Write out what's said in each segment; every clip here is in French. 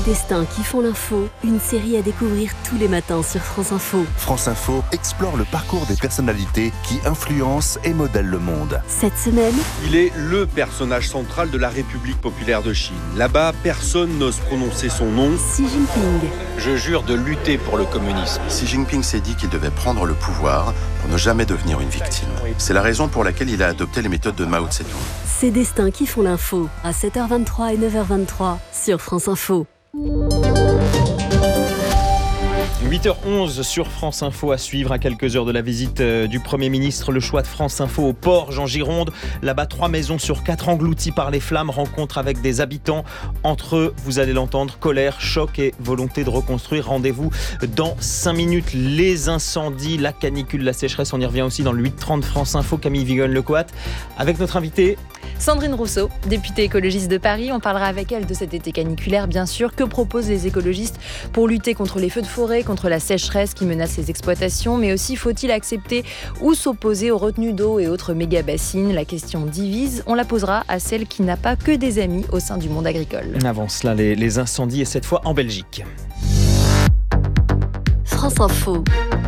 Destins qui font l'info, une série à découvrir tous les matins sur France Info. France Info explore le parcours des personnalités qui influencent et modèlent le monde. Cette semaine, il est le personnage central de la République populaire de Chine. Là-bas, personne n'ose prononcer son nom. Xi Jinping. Je jure de lutter pour le communisme. Xi Jinping s'est dit qu'il devait prendre le pouvoir pour ne jamais devenir une victime. C'est la raison pour laquelle il a adopté les méthodes de Mao Tse-tung. C'est Destins qui font l'info, à 7h23 et 9h23 sur France Info. 8h11 sur France Info à suivre à quelques heures de la visite du Premier ministre. Le choix de France Info au Porge en Gironde. Là-bas, 3 maisons sur 4 englouties par les flammes. Rencontre avec des habitants. Entre eux, vous allez l'entendre, colère, choc et volonté de reconstruire. Rendez-vous dans 5 minutes. Les incendies, la canicule, la sécheresse. On y revient aussi dans le 8h30 France Info. Camille Vigonne-Lecoat avec notre invitée Sandrine Rousseau, députée écologiste de Paris. On parlera avec elle de cet été caniculaire, bien sûr. Que proposent les écologistes pour lutter contre les feux de forêt, contre la sécheresse qui menace les exploitations, mais aussi faut-il accepter ou s'opposer aux retenues d'eau et autres méga-bassines? La question divise. On la posera à celle qui n'a pas que des amis au sein du monde agricole. Avant cela, les incendies, et cette fois en Belgique. France Info,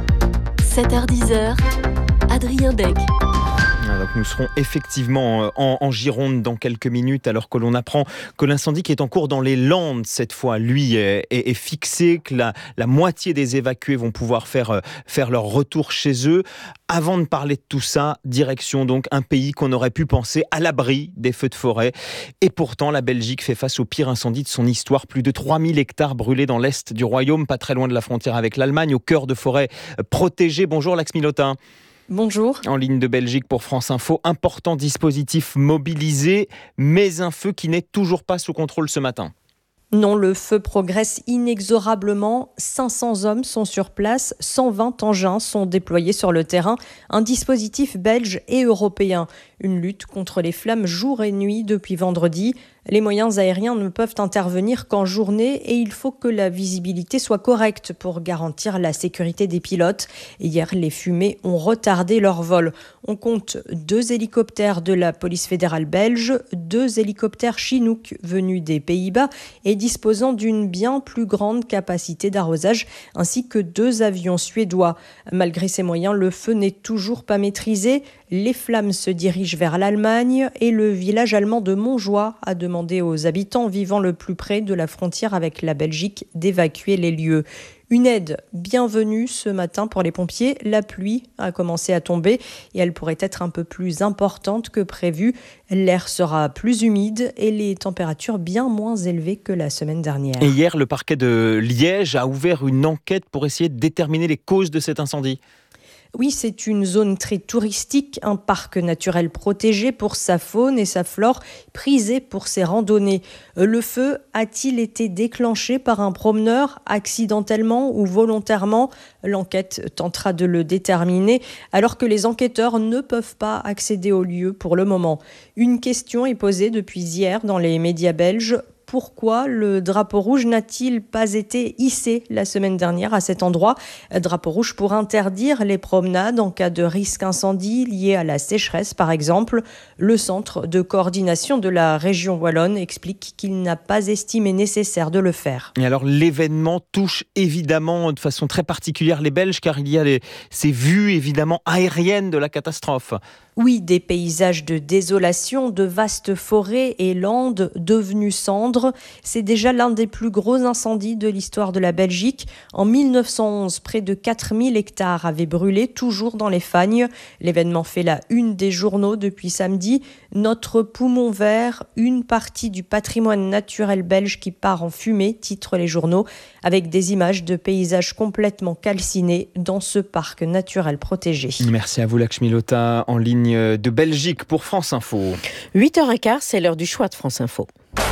7h10, Adrien Dec. Donc nous serons effectivement en Gironde dans quelques minutes, alors que l'on apprend que l'incendie qui est en cours dans les Landes, cette fois, lui, est fixé, que la moitié des évacués vont pouvoir faire leur retour chez eux. Avant de parler de tout ça, direction donc un pays qu'on aurait pu penser à l'abri des feux de forêt. Et pourtant, la Belgique fait face au pire incendie de son histoire. Plus de 3000 hectares brûlés dans l'est du royaume, pas très loin de la frontière avec l'Allemagne, au cœur de forêts protégées. Bonjour Lax Milotin. Bonjour. En ligne de Belgique pour France Info, important dispositif mobilisé, mais un feu qui n'est toujours pas sous contrôle ce matin. Non, le feu progresse inexorablement. 500 hommes sont sur place, 120 engins sont déployés sur le terrain. Un dispositif belge et européen. Une lutte contre les flammes jour et nuit depuis vendredi. Les moyens aériens ne peuvent intervenir qu'en journée et il faut que la visibilité soit correcte pour garantir la sécurité des pilotes. Hier, les fumées ont retardé leur vol. On compte 2 hélicoptères de la police fédérale belge, 2 hélicoptères Chinook venus des Pays-Bas et disposant d'une bien plus grande capacité d'arrosage, ainsi que 2 avions suédois. Malgré ces moyens, le feu n'est toujours pas maîtrisé. Les flammes se dirigent vers l'Allemagne et le village allemand de Montjoie a demandé aux habitants vivant le plus près de la frontière avec la Belgique d'évacuer les lieux. Une aide bienvenue ce matin pour les pompiers. La pluie a commencé à tomber et elle pourrait être un peu plus importante que prévu. L'air sera plus humide et les températures bien moins élevées que la semaine dernière. Et hier, le parquet de Liège a ouvert une enquête pour essayer de déterminer les causes de cet incendie. Oui, c'est une zone très touristique, un parc naturel protégé pour sa faune et sa flore, prisé pour ses randonnées. Le feu a-t-il été déclenché par un promeneur, accidentellement ou volontairement? L'enquête tentera de le déterminer, alors que les enquêteurs ne peuvent pas accéder au lieu pour le moment. Une question est posée depuis hier dans les médias belges. Pourquoi le drapeau rouge n'a-t-il pas été hissé la semaine dernière à cet endroit? Drapeau rouge pour interdire les promenades en cas de risque incendie lié à la sécheresse, par exemple. Le centre de coordination de la région wallonne explique qu'il n'a pas estimé nécessaire de le faire. Et alors l'événement touche évidemment de façon très particulière les Belges, car il y a ces vues évidemment aériennes de la catastrophe. Oui, des paysages de désolation, de vastes forêts et landes devenues cendres. C'est déjà l'un des plus gros incendies de l'histoire de la Belgique. En 1911, près de 4000 hectares avaient brûlé, toujours dans les Fagnes. L'événement fait la une des journaux depuis samedi. Notre poumon vert, une partie du patrimoine naturel belge qui part en fumée, titrent les journaux, avec des images de paysages complètement calcinés dans ce parc naturel protégé. Merci à vous, Lakshmi Lota, en ligne de Belgique pour France Info. 8h15, c'est l'heure du choix de France Info.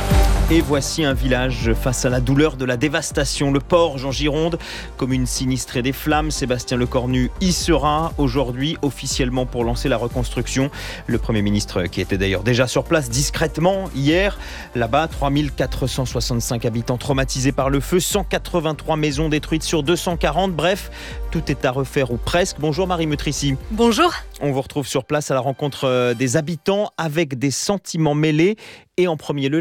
Et voici un village face à la douleur de la dévastation. Le Porge en Gironde, commune sinistrée des flammes. Sébastien Lecornu y sera aujourd'hui officiellement pour lancer la reconstruction. Le Premier ministre qui était d'ailleurs déjà sur place discrètement hier. Là-bas, 3465 habitants traumatisés par le feu, 183 maisons détruites sur 240. Bref, tout est à refaire ou presque. Bonjour Marie Meutrissi. Bonjour. On vous retrouve sur place à la rencontre des habitants avec des sentiments mêlés. Et en premier lieu,